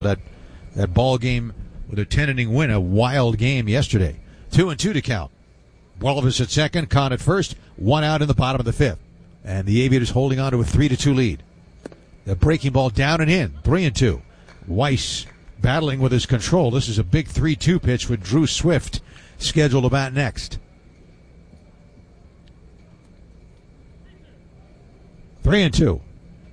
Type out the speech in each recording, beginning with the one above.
that ball game with a 10-inning win, a wild game yesterday. 2-2 to count. Buelvis at second, Kahn at first, one out in the bottom of the fifth. And the Aviators holding on to a 3-2 lead. The breaking ball down and in, 3-2. Weiss battling with his control. This is a big 3-2 pitch with Drew Swift scheduled to bat next. 3-2.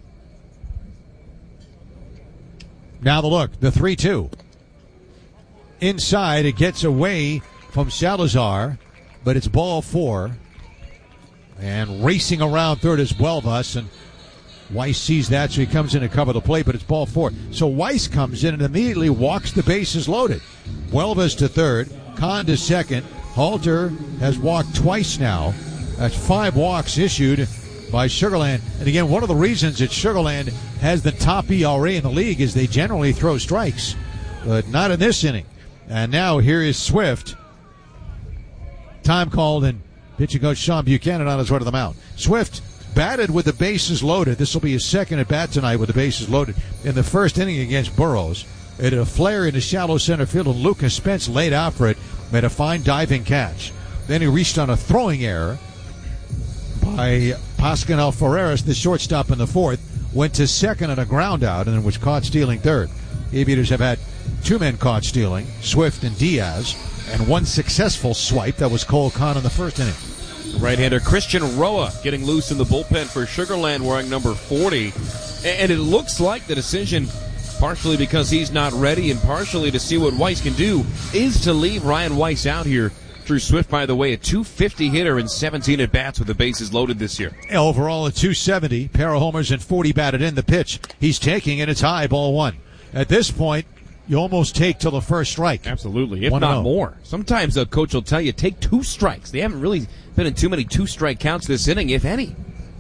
Now the look, the 3-2. Inside, it gets away from Salazar, but it's ball four. And racing around third is Buelvis, and Weiss sees that, so he comes in to cover the plate, but it's ball four. So Weiss comes in and immediately walks the bases loaded. Buelvis to third, Kahn to second. Halter has walked twice now. That's 5 walks issued by Sugar Land. And again, one of the reasons that Sugar Land has the top ERA in the league is they generally throw strikes, but not in this inning. And now here is Swift. Time called, and pitching coach Sean Buchanan on his way to the mound. Swift batted with the bases loaded. This will be his second at bat tonight with the bases loaded. In the first inning against Burroughs, it had a flare into shallow center field, and Lucas Spence laid out for it, made a fine diving catch. Then he reached on a throwing error by Pascal Ferreras, the shortstop in the fourth, went to second on a ground out, and then was caught stealing third. Aviators have had 2 men caught stealing, Swift and Diaz, and 1 successful swipe. That was Cole Kahn in the first inning. Right-hander Christian Roa getting loose in the bullpen for Sugar Land, wearing number 40. And it looks like the decision, partially because he's not ready and partially to see what Weiss can do, is to leave Ryan Weiss out here. Drew Swift, by the way, a .250 hitter and 17 at-bats with the bases loaded this year. Overall at .270, pair of homers and 40 batted in. The pitch he's taking, and it's high, ball 1. At this point, you almost take till the first strike. Absolutely, if not more. Sometimes a coach will tell you, take 2 strikes. They haven't really been in too many 2-strike counts this inning, if any.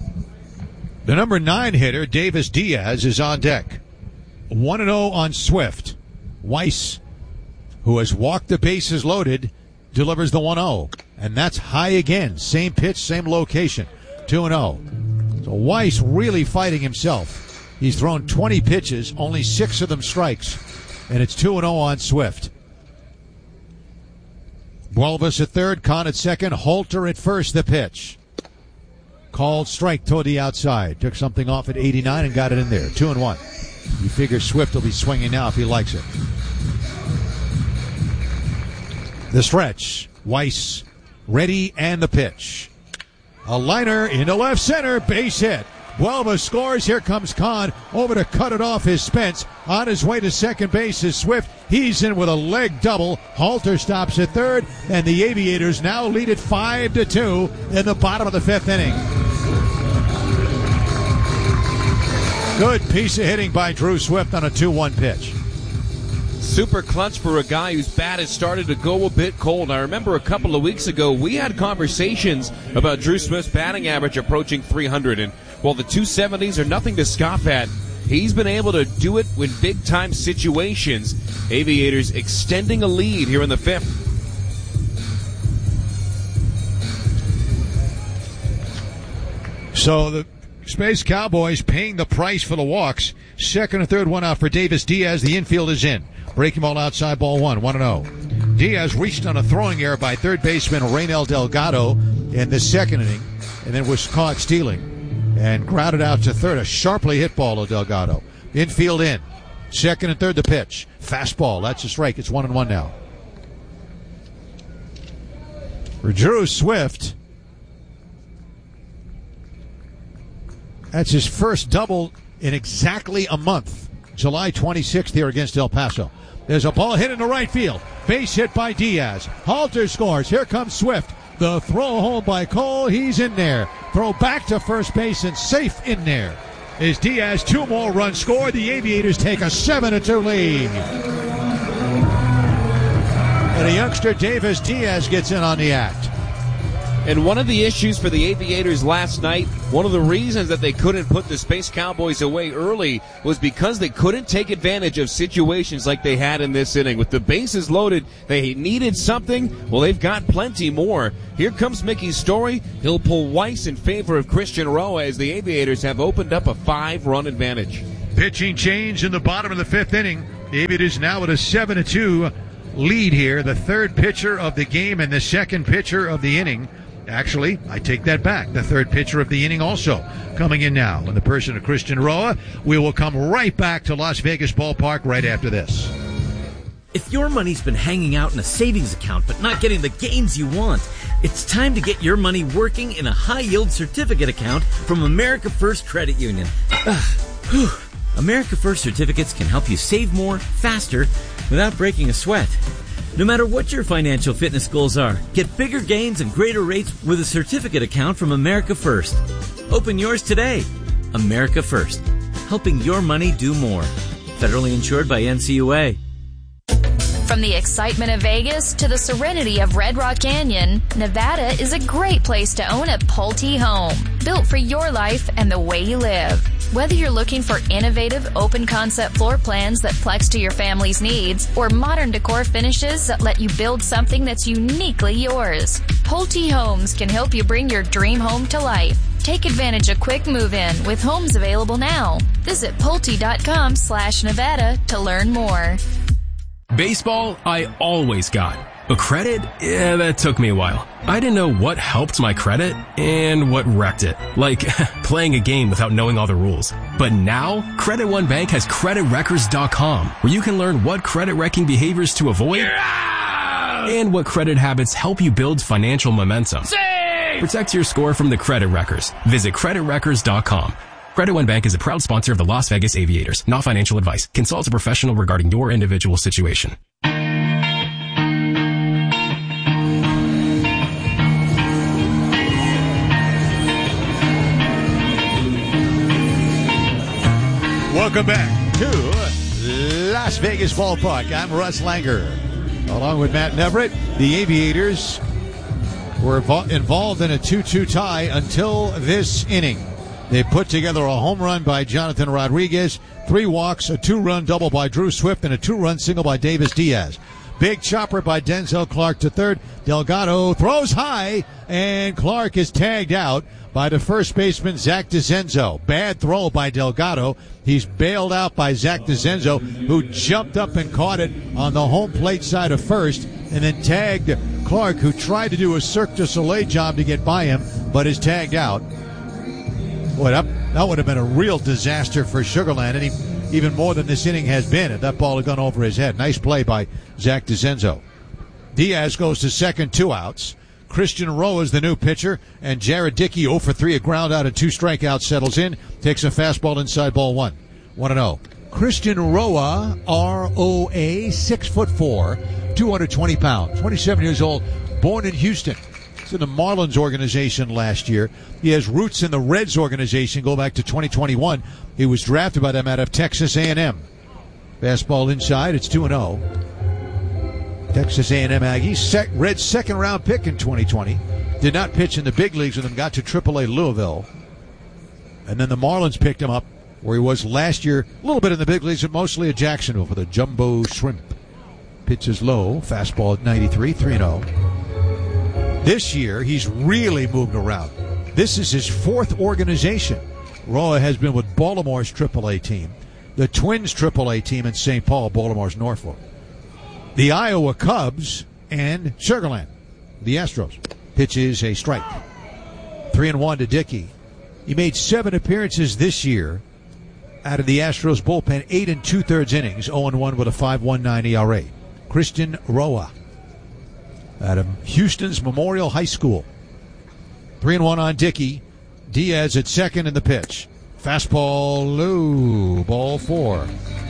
The number 9 hitter, Davis Diaz, is on deck. 1-0 on Swift. Weiss, who has walked the bases loaded, delivers the 1-0. And that's high again. Same pitch, same location. 2-0. So Weiss really fighting himself. He's thrown 20 pitches, only 6 of them strikes. And it's 2-0 on Swift. Buelvis at third, Kahn at second, Halter at first. The pitch called strike toward the outside. Took something off at 89 and got it in there. 2-1. You figure Swift will be swinging now if he likes it. The stretch. Weiss ready, and the pitch. A liner into left center, base hit. Buelvis scores. Here comes Kahn over to cut it off his Spence. On his way to second base is Swift. He's in with a leg double. Halter stops at third, and the Aviators now lead it 5-2 in the bottom of the 5th inning. Good piece of hitting by Drew Swift on a 2-1 pitch. Super clutch for a guy whose bat has started to go a bit cold. I remember a couple of weeks ago we had conversations about Drew Swift's batting average approaching 300, and while the 270s are nothing to scoff at, he's been able to do it in big-time situations. Aviators extending a lead here in the 5th. So the Space Cowboys paying the price for the walks. Second and third, one out for Davis Diaz. The infield is in. Breaking ball outside, ball 1, 1-0. Diaz reached on a throwing error by third baseman Raynel Delgado in the second inning, and then was caught stealing and grounded out to third. A sharply hit ball to Delgado. Infield in. Second and third, the pitch. Fastball. That's a strike. It's 1-1 now. For Drew Swift, that's his first double in exactly a month. July 26th here against El Paso. There's a ball hit into right field. Base hit by Diaz. Halter scores. Here comes Swift. The throw home by Cole. He's in there. Throw back to first base and safe in there. Is Diaz. 2 more runs scored. The Aviators take a 7-2 lead. And a youngster, Davis Diaz, gets in on the act. And one of the issues for the Aviators last night, one of the reasons that they couldn't put the Space Cowboys away early was because they couldn't take advantage of situations like they had in this inning. With the bases loaded, they needed something. Well, they've got plenty more. Here comes Mickey Story. He'll pull Weiss in favor of Christian Roa as the Aviators have opened up a 5-run advantage. Pitching change in the bottom of the 5th inning. The Aviators now with a 7-2 lead here. The third pitcher of the game and the second pitcher of the inning. Actually, I take that back. The third pitcher of the inning also coming in now. In the person of Christian Roa, we will come right back to Las Vegas Ballpark right after this. If your money's been hanging out in a savings account but not getting the gains you want, it's time to get your money working in a high-yield certificate account from America First Credit Union. America First certificates can help you save more, faster, without breaking a sweat. No matter what your financial fitness goals are, get bigger gains and greater rates with a certificate account from America First. Open yours today. America First, helping your money do more. Federally insured by NCUA. From the excitement of Vegas to the serenity of Red Rock Canyon, Nevada is a great place to own a Pulte home, built for your life and the way you live. Whether you're looking for innovative, open-concept floor plans that flex to your family's needs, or modern decor finishes that let you build something that's uniquely yours, Pulte Homes can help you bring your dream home to life. Take advantage of quick move-in with homes available now. Visit Pulte.com/Nevada to learn more. Baseball, I always got. But credit? Yeah, that took me a while. I didn't know what helped my credit and what wrecked it. Like playing a game without knowing all the rules. But now, Credit One Bank has CreditWreckers.com, where you can learn what credit wrecking behaviors to avoid and what credit habits help you build financial momentum. Protect your score from the Credit Wreckers. Visit CreditWreckers.com. Credit One Bank is a proud sponsor of the Las Vegas Aviators. Not financial advice. Consult a professional regarding your individual situation. Welcome back to Las Vegas Ballpark. I'm Russ Langer. Along with Matt Neverett, the Aviators were involved in a 2-2 tie until this inning. They put together a home run by Jonathan Rodriguez, 3 walks, a 2-run double by Drew Swift, and a 2-run single by Davis Diaz. Big chopper by Denzel Clark to third. Delgado throws high, and Clark is tagged out by the first baseman, Zach DeZenzo. Bad throw by Delgado. He's bailed out by Zach DeZenzo, who jumped up and caught it on the home plate side of first, and then tagged Clark, who tried to do a Cirque du Soleil job to get by him, but is tagged out. Boy, that would have been a real disaster for Sugar Land, and even more than this inning has been if that ball had gone over his head. Nice play by Zach DeZenzo. Diaz goes to second, 2 outs. Christian Roa is the new pitcher, and Jared Dickey 0 for 3, a ground out and 2 strikeouts, settles in, takes a fastball inside, ball 1. 1-0. Christian Roa, R-O-A, 6'4", 220 pounds, 27 years old, born in Houston. He's in the Marlins organization last year. He has roots in the Reds organization, go back to 2021. He was drafted by them out of Texas A&M. Fastball inside, it's 2-0. Texas A&M Aggies, Reds second-round pick in 2020. Did not pitch in the big leagues with them, got to AAA Louisville. And then the Marlins picked him up where he was last year, a little bit in the big leagues, but mostly at Jacksonville for the Jumbo Shrimp. Pitches low, fastball at 93, 3-0. This year, he's really moved around. This is his 4th organization. Roa has been with Baltimore's AAA team, the Twins AAA team in St. Paul, Baltimore's Norfolk, the Iowa Cubs, and Sugar Land, the Astros. Pitches a strike. 3-1 to Dickey. He made 7 appearances this year out of the Astros bullpen, 8 2/3 innings, 0-1 with a 5.19 ERA. Christian Roa out of Houston's Memorial High School. 3-1 on Dickey. Diaz at second in the pitch. Fastball low, ball 4.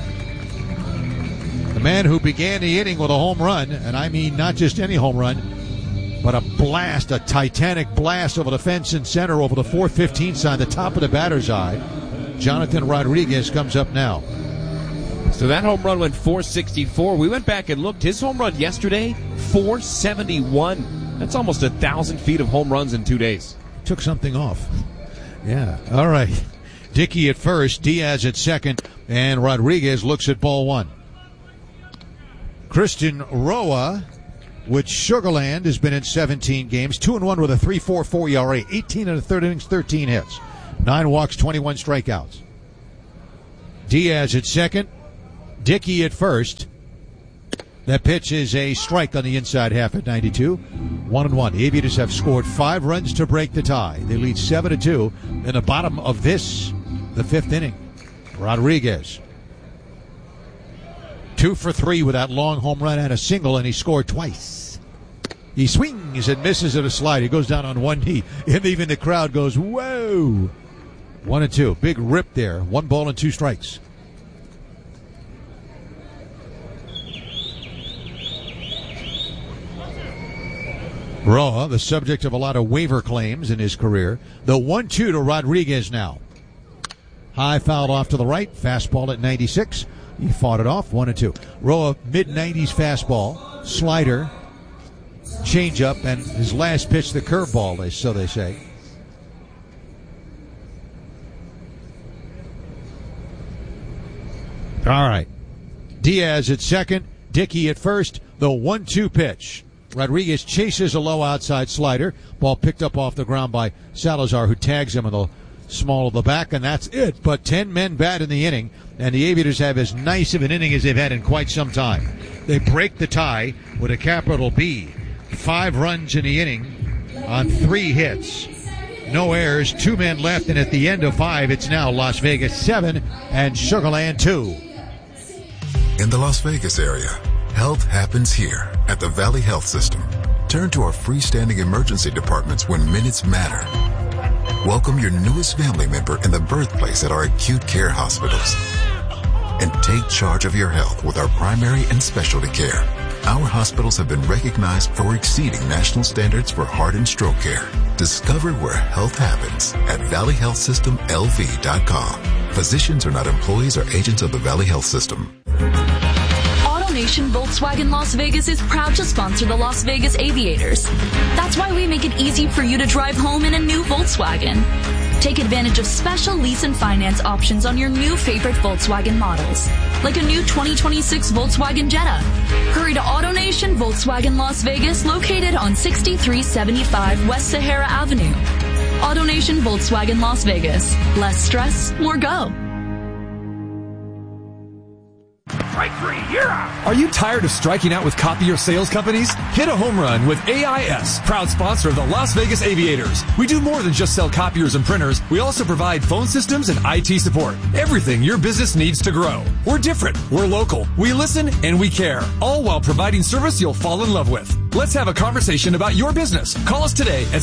The man who began the inning with a home run, and I mean not just any home run, but a blast, a titanic blast over the fence in center over the 415 sign, the top of the batter's eye. Jonathan Rodriguez comes up now. So that home run went 464. We went back and looked. His home run yesterday, 471. That's almost 1,000 feet of home runs in 2 days. Took something off. Yeah. All right. Dickey at first, Diaz at second, and Rodriguez looks at ball 1. Christian Roa with Sugar Land has been in 17 games, 2-1 with a 3.44 ERA, 18 1/3 innings, 13 hits, 9 walks, 21 strikeouts. Diaz at second, Dickey at first. That pitch is a strike on the inside half at 92. 1-1. The Aviators have scored 5 runs to break the tie. They lead 7-2 in the bottom of this, the 5th inning. Rodriguez 2 for 3 with that long home run and a single, and he scored twice. He swings and misses at a slide. He goes down on one knee, and even the crowd goes, whoa. 1-2. Big rip there. 1 ball and 2 strikes. Roa, the subject of a lot of waiver claims in his career. The 1-2 to Rodriguez now. High fouled off to the right. Fastball at 96. He fought it off. 1-2. Roa, mid-90s fastball. Slider. Changeup. And his last pitch, the curveball, so they say. All right. Diaz at second. Dickey at first. The 1-2 pitch. Rodriguez chases a low outside slider. Ball picked up off the ground by Salazar, who tags him in the small of the back, and that's it. But 10 men bat in the inning, and the Aviators have as nice of an inning as they've had in quite some time. They break the tie with a capital B. 5 runs in the inning on 3 hits. No errors, 2 men left, and at the end of 5, it's now Las Vegas 7 and Sugar Land 2. In the Las Vegas area, health happens here at the Valley Health System. Turn to our freestanding emergency departments when minutes matter. Welcome your newest family member in the birthplace at our acute care hospitals. And take charge of your health with our primary and specialty care. Our hospitals have been recognized for exceeding national standards for heart and stroke care. Discover where health happens at valleyhealthsystemlv.com. Physicians are not employees or agents of the Valley Health System. AutoNation Volkswagen Las Vegas is proud to sponsor the Las Vegas Aviators. That's why we make it easy for you to drive home in a new Volkswagen. Take advantage of special lease and finance options on your new favorite Volkswagen models, like a new 2026 Volkswagen Jetta. Hurry to AutoNation Volkswagen Las Vegas, located on 6375 West Sahara Avenue. AutoNation Volkswagen Las Vegas. Less stress, more go. Strike 3, you're out. Are you tired of striking out with copier sales companies? Hit a home run with AIS, proud sponsor of the Las Vegas Aviators. We do more than just sell copiers and printers. We also provide phone systems and IT support. Everything your business needs to grow. We're different. We're local. We listen and we care, all while providing service you'll fall in love with. Let's have a conversation about your business. Call us today at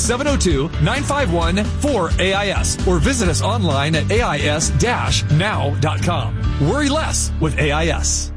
702-951-4AIS or visit us online at AIS-now.com. Worry less with AIS.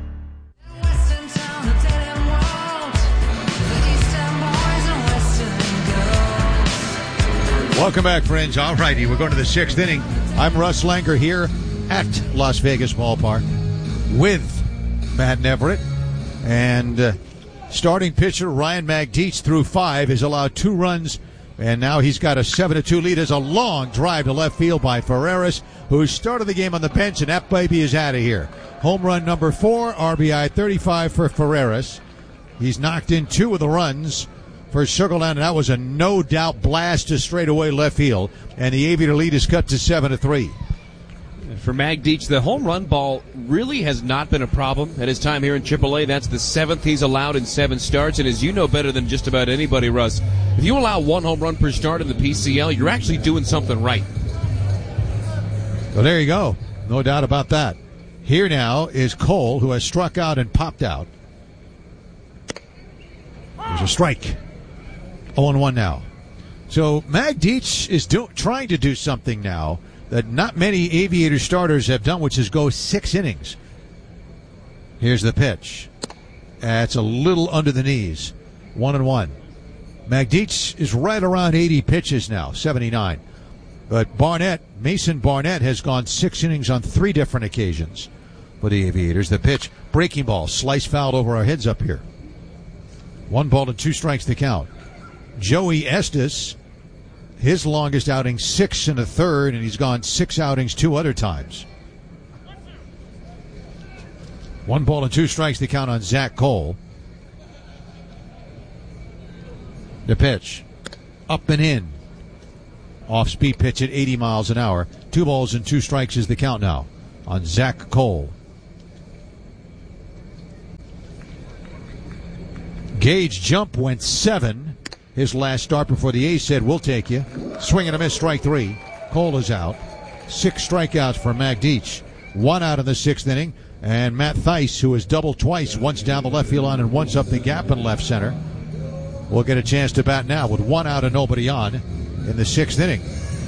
Welcome back, friends. All righty, we're going to the 6th inning. I'm Russ Langer here at Las Vegas Ballpark with Matt Everett. And starting pitcher Ryan Magdietz through 5 has allowed 2 runs, and now he's got a 7-2 lead. There's a long drive to left field by Ferreras, who started the game on the bench, and that baby is out of here. Home run number 4, RBI 35 for Ferreras. He's knocked in 2 of the runs for Sugar Land, and that was a no-doubt blast to straightaway left field, and the Aviator lead is cut to 7-3. For Magdietz, the home run ball really has not been a problem at his time here in AAA. That's the 7th he's allowed in 7 starts, and as you know better than just about anybody, Russ, if you allow 1 home run per start in the PCL, you're actually doing something right. Well, there you go. No doubt about that. Here now is Cole, who has struck out and popped out. There's a strike. 0-1 now. So Magdietz is trying to do something now that not many Aviator starters have done, which is go 6 innings. Here's the pitch. It's a little under the knees. 1-1. Magdietz is right around 80 pitches now, 79. But Mason Barnett has gone 6 innings on 3 different occasions for the Aviators. The pitch, breaking ball, slice fouled over our heads up here. 1 ball and 2 strikes to count. Joey Estes, his longest outing, 6 1/3, and he's gone 6 outings 2 other times. 1 ball and 2 strikes to count on Zach Cole. The pitch, up and in. Off-speed pitch at 80 miles an hour. 2 balls and 2 strikes is the count now on Zach Cole. Gage Jump went 7. His last start before the A's said, we'll take you. Swing and a miss, strike 3. Cole is out. 6 strikeouts for Mac Deach. 1 out in the 6th inning. And Matt Thaiss, who has doubled twice, once down the left field line and once up the gap in left center, will get a chance to bat now with 1 out and nobody on in the 6th inning.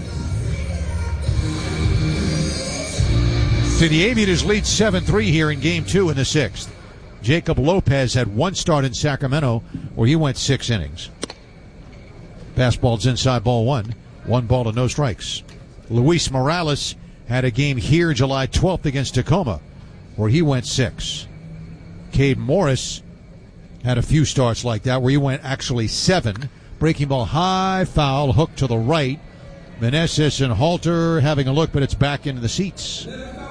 So the Aviators lead 7-3 here in Game 2 in the 6th. Jacob Lopez had 1 start in Sacramento where he went 6 innings. Fastball's inside, ball 1. 1 ball and no strikes. Luis Morales had a game here July 12th against Tacoma where he went 6. Cade Morris had a few starts like that where he went actually 7. Breaking ball high, foul, hook to the right. Meneses and Halter having a look, but it's back into the seats.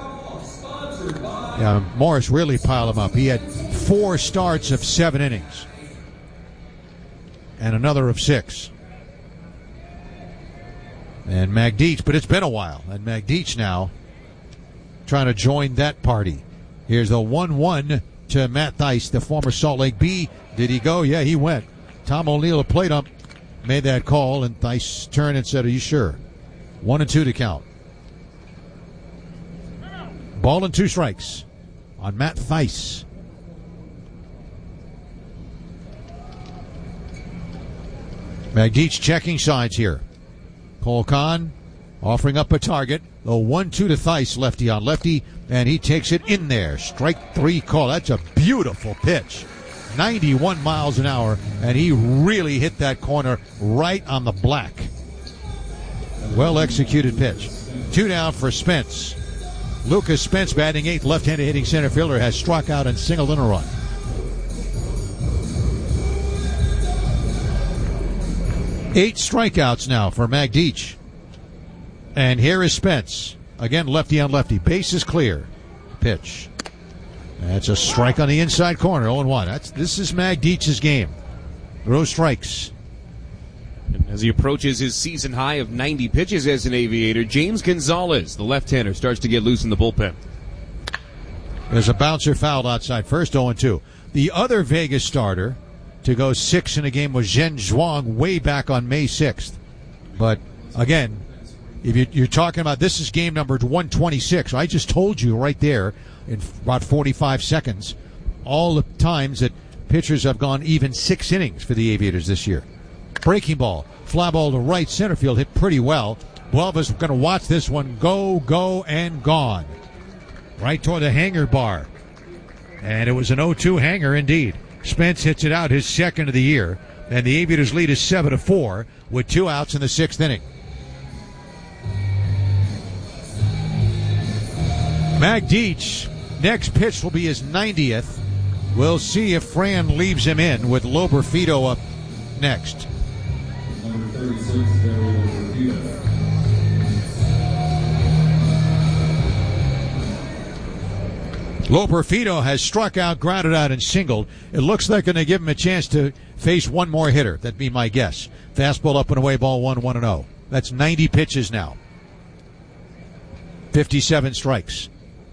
Yeah, Morris really piled him up. He had 4 starts of 7 innings. And another of 6. And Magdeach, but it's been a while. And Magdeach now trying to join that party. Here's the 1-1 to Matt Thaiss, the former Salt Lake Bee. Did he go? Yeah, he went. Tom O'Neill, a plate ump, made that call, and Thaiss turned and said, are you sure? 1-2 to count. Ball and 2 strikes on Matt Thaiss. Magdeach checking signs here. Cole Kahn offering up a target. The 1-2 to Thaiss, lefty on lefty, and he takes it in there. Strike 3 call. That's a beautiful pitch. 91 miles an hour, and he really hit that corner right on the black. Well executed pitch. 2 down for Spence. Lucas Spence, batting 8th, left-handed hitting center fielder, has struck out and singled in a run. Eight strikeouts now for Magdeach. And here is Spence. Again, lefty on lefty. Base is clear. Pitch. That's a strike on the inside corner. 0-1. This is Magdeach's game. Throw strikes. And as he approaches his season high of 90 pitches as an Aviator, James Gonzalez, the left-hander, starts to get loose in the bullpen. There's a bouncer fouled outside first, 0-2. The other Vegas starter to go 6 in a game was Zhen Zhuang way back on May 6th. But, again, if you're talking about this is game number 126. I just told you right there in about 45 seconds all the times that pitchers have gone even 6 innings for the Aviators this year. Breaking ball. Fly ball to right center field, hit pretty well. Buelva's going to watch this one go, and gone. Right toward the hanger bar. And it was an 0-2 hanger indeed. Spence hits it out, his second of the year. And the Aviators lead is 7-4 with 2 outs in the 6th inning. Magdeach, next pitch will be his 90th. We'll see if Fran leaves him in with Loberfito up next. Number 36, Loberfito. Loberfito has struck out, grounded out, and singled. It looks like they're going to give him a chance to face one more hitter. That'd be my guess. Fastball up and away, ball 1-0. That's 90 pitches now. 57 strikes.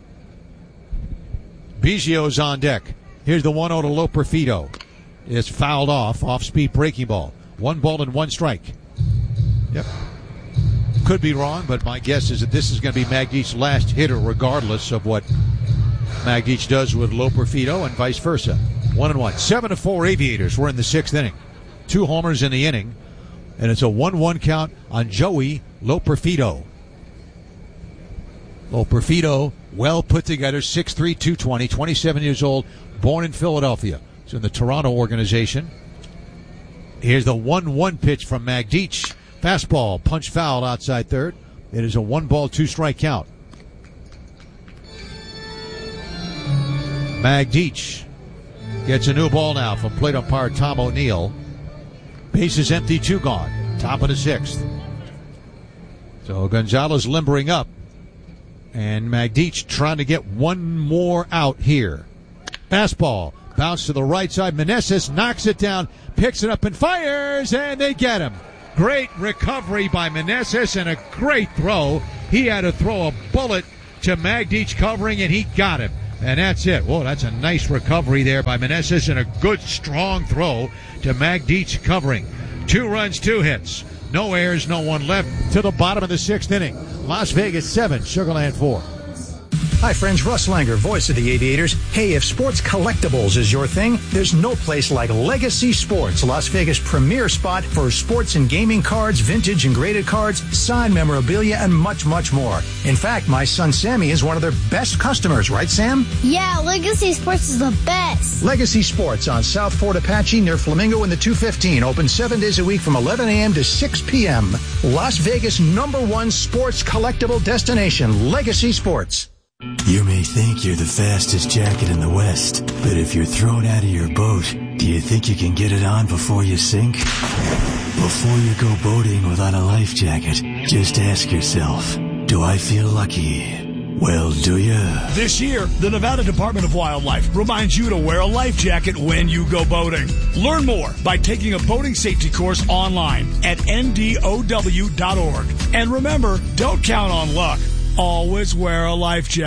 Biggio's on deck. Here's the 1-0 to Loberfito. It's fouled off-speed breaking ball. 1 ball and 1 strike. Yep. Could be wrong, but my guess is that this is going to be Magdeach's last hitter regardless of what Magdeach does with Loberfito and vice versa. 1-1. 7-4 Aviators. We're in the 6th inning. 2 homers in the inning, and it's a 1-1 count on Joey Loberfito. Loberfito, well put together, 6'3", 220, 27 years old, born in Philadelphia. He's in the Toronto organization. Here's the 1-1 pitch from Magdeach. Fastball, punch foul outside third. It is a 1-ball, 2-strike count. Magdeach gets a new ball now from plate umpire Tom O'Neill. Base is empty, 2 gone. Top of the 6th. So Gonzalez limbering up. And Magdeach trying to get one more out here. Fastball. Bounce to the right side. Meneses knocks it down, picks it up and fires, and they get him. Great recovery by Meneses and a great throw. He had to throw a bullet to Magdeach covering, and he got him. And that's it. Whoa, that's a nice recovery there by Meneses and a good, strong throw to Magdic covering. 2 runs, 2 hits. No errors, no one left to the bottom of the 6th inning. Las Vegas 7, Sugar Land 4. Hi, friends. Russ Langer, voice of the Aviators. Hey, if sports collectibles is your thing, there's no place like Legacy Sports, Las Vegas' premier spot for sports and gaming cards, vintage and graded cards, signed memorabilia, and much, much more. In fact, my son Sammy is one of their best customers, right, Sam? Yeah, Legacy Sports is the best. Legacy Sports on South Fort Apache near Flamingo in the 215. Open 7 days a week from 11 a.m. to 6 p.m. Las Vegas' #1 sports collectible destination, Legacy Sports. You may think you're the fastest jacket in the West, but if you're thrown out of your boat, do you think you can get it on before you sink? Before you go boating without a life jacket, just ask yourself, do I feel lucky? Well, do you? This year, the Nevada Department of Wildlife reminds you to wear a life jacket when you go boating. Learn more by taking a boating safety course online at ndow.org. And remember, don't count on luck. Always wear a life jacket.